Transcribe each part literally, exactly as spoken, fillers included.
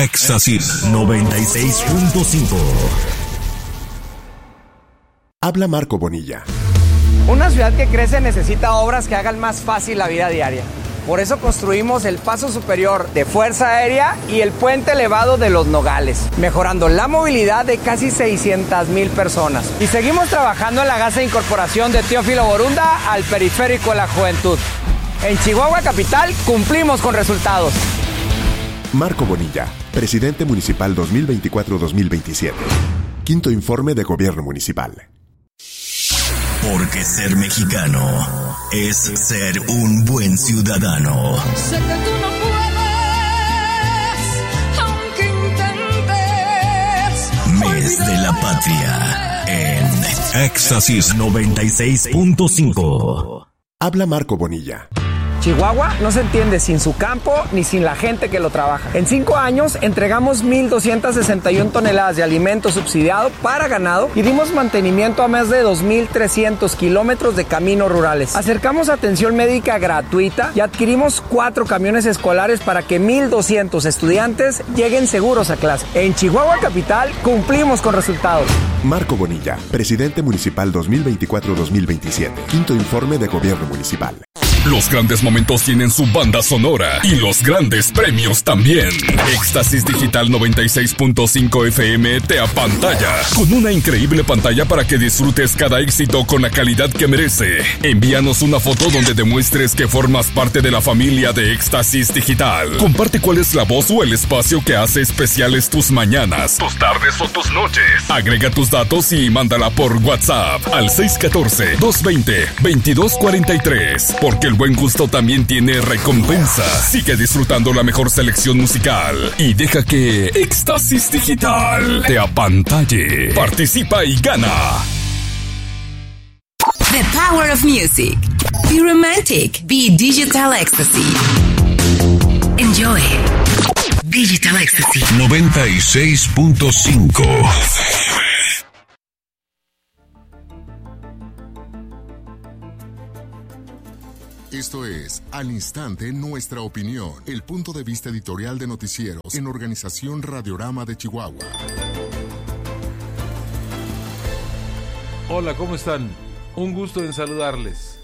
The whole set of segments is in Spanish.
Éxtasis noventa y seis punto cinco. Habla Marco Bonilla. Una ciudad que crece necesita obras que hagan más fácil la vida diaria. Por eso construimos el paso superior de Fuerza Aérea y el puente elevado de Los Nogales, mejorando la movilidad de casi seiscientas mil personas. Y seguimos trabajando en la gas de incorporación de Teófilo Borunda al periférico de la juventud. En Chihuahua Capital cumplimos con resultados. Marco Bonilla, presidente municipal dos mil veinticuatro a dos mil veintisiete. Quinto informe de gobierno municipal. Porque ser mexicano es ser un buen ciudadano. Sé que tú no puedes, aunque intentes. Mes de la Patria en Éxtasis noventa y seis punto cinco. Habla Marco Bonilla. Chihuahua no se entiende sin su campo ni sin la gente que lo trabaja. En cinco años entregamos mil doscientas sesenta y una toneladas de alimento subsidiado para ganado y dimos mantenimiento a más de dos mil trescientos kilómetros de caminos rurales. Acercamos atención médica gratuita y adquirimos cuatro camiones escolares para que mil doscientos estudiantes lleguen seguros a clase. En Chihuahua Capital cumplimos con resultados. Marco Bonilla, presidente municipal dos mil veinticuatro a dos mil veintisiete. Quinto informe de gobierno municipal. Los grandes momentos tienen su banda sonora y los grandes premios también. Éxtasis Digital noventa y seis punto cinco F M te apantalla con una increíble pantalla para que disfrutes cada éxito con la calidad que merece. Envíanos una foto donde demuestres que formas parte de la familia de Éxtasis Digital. Comparte cuál es la voz o el espacio que hace especiales tus mañanas, tus tardes o tus noches. Agrega tus datos y mándala por WhatsApp al seis uno cuatro, dos dos cero, dos dos cuatro tres, porque el buen gusto también tiene recompensa. Sigue disfrutando la mejor selección musical y deja que Éxtasis Digital te apantalle. Participa y gana. The power of music. Be romantic. Be digital ecstasy. Enjoy. Digital Ecstasy noventa y seis punto cinco. Esto es Al Instante Nuestra Opinión, el punto de vista editorial de noticieros en Organización Radiorama de Chihuahua. Hola, ¿cómo están? Un gusto en saludarles.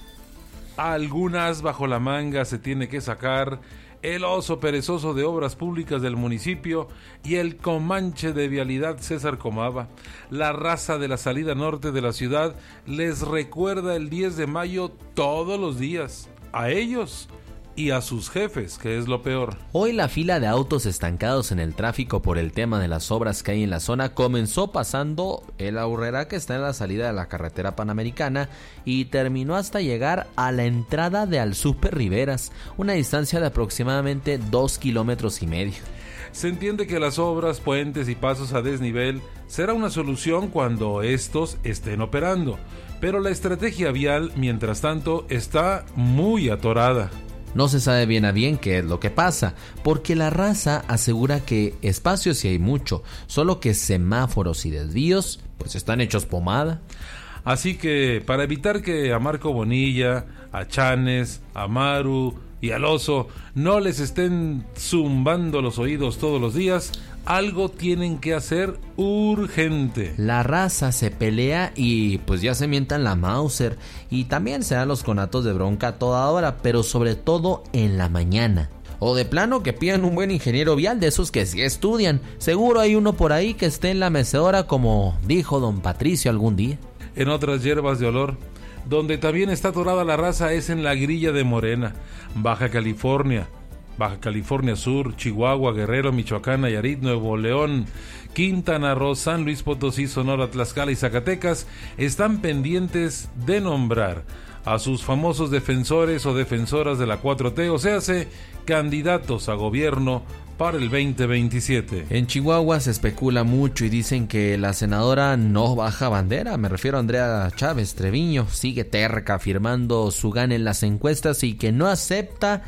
Algunas bajo la manga se tiene que sacar el oso perezoso de obras públicas del municipio y el comanche de vialidad César Comava. La raza de la salida norte de la ciudad les recuerda el diez de mayo todos los días. A ellos y a sus jefes, que es lo peor. Hoy la fila de autos estancados en el tráfico por el tema de las obras que hay en la zona comenzó pasando el Aurrera, que está en la salida de la carretera panamericana, y terminó hasta llegar a la entrada de Al Super Riveras, una distancia de aproximadamente dos kilómetros y medio. Se entiende que las obras, puentes y pasos a desnivel será una solución cuando estos estén operando, pero la estrategia vial, mientras tanto, está muy atorada. No se sabe bien a bien qué es lo que pasa, porque la raza asegura que espacio sí hay mucho, solo que semáforos y desvíos pues están hechos pomada. Así que para evitar que a Marco Bonilla, a Chanes, a Maru y al oso no les estén zumbando los oídos todos los días, algo tienen que hacer urgente. La raza se pelea y pues ya se mientan la Mauser, y también se dan los conatos de bronca a toda hora, pero sobre todo en la mañana. O de plano que pidan un buen ingeniero vial de esos que sí estudian. Seguro hay uno por ahí que esté en la mecedora, como dijo don Patricio algún día. En otras hierbas de olor, donde también está atorada la raza, es en la grilla de Morena, Baja California, Baja California Sur, Chihuahua, Guerrero, Michoacán, Nayarit, Nuevo León, Quintana Roo, San Luis Potosí, Sonora, Tlaxcala y Zacatecas están pendientes de nombrar a sus famosos defensores o defensoras de la cuatro T, o sea, candidatos a gobierno para el veinte veintisiete. En Chihuahua se especula mucho y dicen que la senadora no baja bandera. Me refiero a Andrea Chávez Treviño. Sigue terca afirmando su gana en las encuestas y que no acepta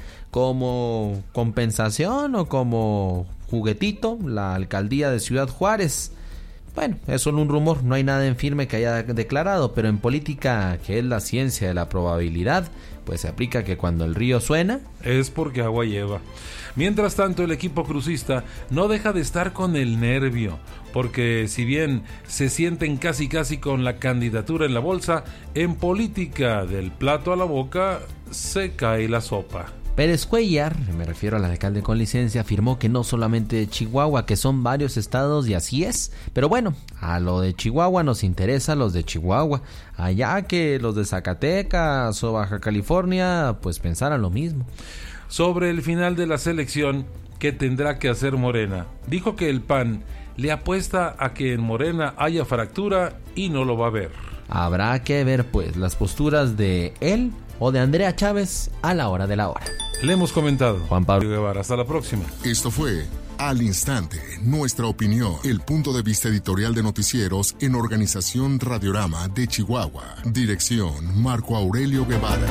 como compensación o como juguetito la alcaldía de Ciudad Juárez. Bueno, es solo un rumor, no hay nada en firme que haya declarado, pero en política, que es la ciencia de la probabilidad, pues se aplica que cuando el río suena... es porque agua lleva. Mientras tanto, el equipo crucista no deja de estar con el nervio, porque si bien se sienten casi casi con la candidatura en la bolsa, en política del plato a la boca se cae la sopa. Pérez Cuellar, me refiero al alcalde con licencia, afirmó que no solamente Chihuahua, que son varios estados y así es. Pero bueno, a lo de Chihuahua nos interesa los de Chihuahua. Allá que los de Zacatecas o Baja California, pues pensaran lo mismo. Sobre el final de la selección, ¿qué tendrá que hacer Morena? Dijo que el P A N le apuesta a que en Morena haya fractura y no lo va a ver. Habrá que ver pues las posturas de él o de Andrea Chávez a la hora de la hora. Le hemos comentado. Juan Pablo Guevara, hasta la próxima. Esto fue Al Instante, nuestra opinión, el punto de vista editorial de noticieros en Organización Radiorama de Chihuahua. Dirección Marco Aurelio Guevara.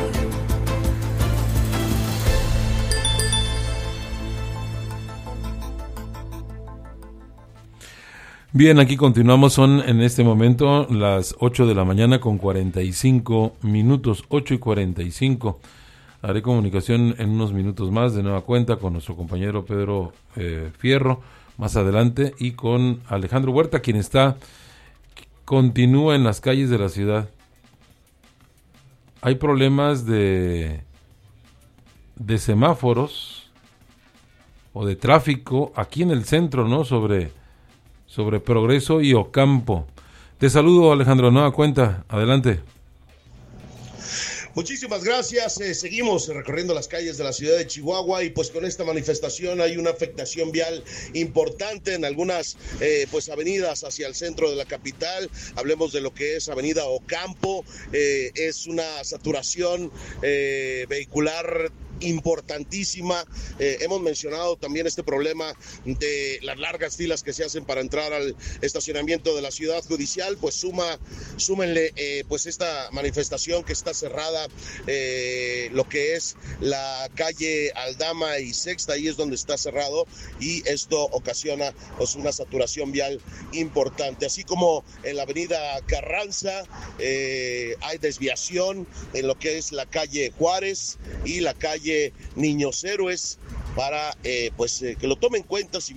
Bien, aquí continuamos, son en este momento las ocho de la mañana con cuarenta y cinco minutos, ocho y cuarenta y cinco. Haré comunicación en unos minutos más de nueva cuenta con nuestro compañero Pedro eh, Fierro más adelante y con Alejandro Huerta, quien está, continúa en las calles de la ciudad. Hay problemas de, de semáforos o de tráfico aquí en el centro, ¿no? Sobre... sobre Progreso y Ocampo. Te saludo, Alejandro, nueva cuenta, adelante. Muchísimas gracias, eh, seguimos recorriendo las calles de la ciudad de Chihuahua y pues con esta manifestación hay una afectación vial importante en algunas eh, pues avenidas hacia el centro de la capital. Hablemos de lo que es avenida Ocampo, eh, es una saturación eh, vehicular importantísima. Eh, hemos mencionado también este problema de las largas filas que se hacen para entrar al estacionamiento de la ciudad judicial, pues suma, súmenle eh, pues esta manifestación que está cerrada, eh, lo que es la calle Aldama y Sexta, ahí es donde está cerrado y esto ocasiona pues una saturación vial importante, así como en la avenida Carranza eh, hay desviación en lo que es la calle Juárez y la calle Niños Héroes para eh, pues eh, que lo tomen en cuenta si